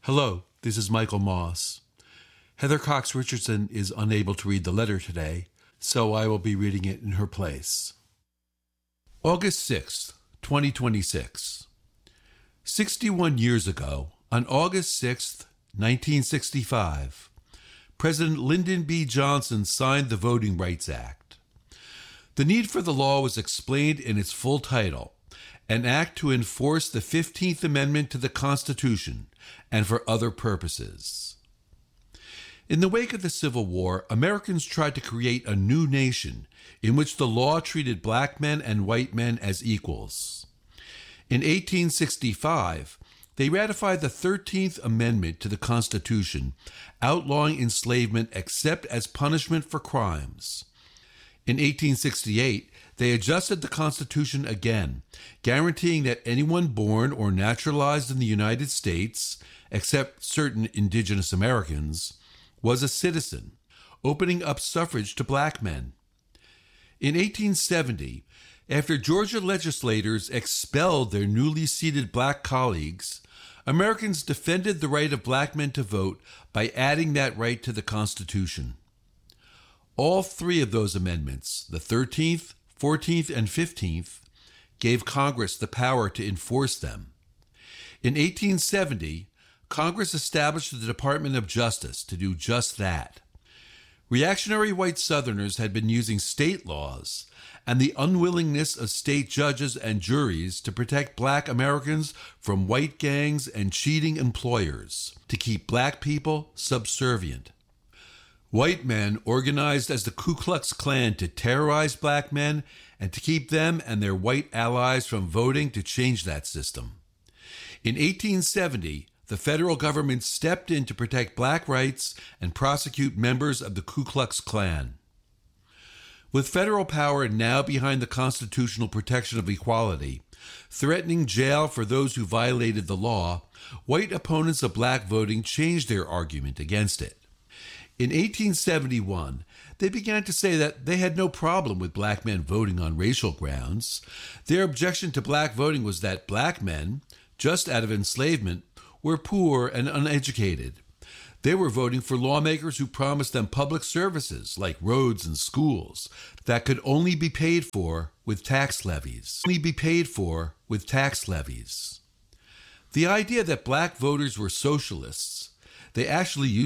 Hello, this is Michael Moss. Heather Cox Richardson is unable to read the letter today, so I will be reading it in her place. August 6th, 2026. 61 years ago, on August 6th, 1965, President Lyndon B. Johnson signed the Voting Rights Act. The need for the law was explained in its full title, an act to enforce the 15th Amendment to the Constitution and for other purposes. In the wake of the Civil War, Americans tried to create a new nation in which the law treated black men and white men as equals. In 1865, they ratified the 13th Amendment to the Constitution, outlawing enslavement except as punishment for crimes. In 1868, they adjusted the Constitution again, guaranteeing that anyone born or naturalized in the United States, except certain indigenous Americans, was a citizen, opening up suffrage to black men. In 1870, after Georgia legislators expelled their newly seated black colleagues, Americans defended the right of black men to vote by adding that right to the Constitution. All three of those amendments, the 13th, 14th, and 15th, gave Congress the power to enforce them. In 1870, Congress established the Department of Justice to do just that. Reactionary white Southerners had been using state laws and the unwillingness of state judges and juries to protect black Americans from white gangs and cheating employers, to keep black people subservient. White men organized as the Ku Klux Klan to terrorize black men and to keep them and their white allies from voting to change that system. In 1870, the federal government stepped in to protect black rights and prosecute members of the Ku Klux Klan. With federal power now behind the constitutional protection of equality, threatening jail for those who violated the law, white opponents of black voting changed their argument against it. In 1871, they began to say that they had no problem with black men voting on racial grounds. Their objection to black voting was that black men, just out of enslavement, were poor and uneducated. They were voting for lawmakers who promised them public services like roads and schools that could only be paid for with tax levies. The idea that black voters were socialists, they actually used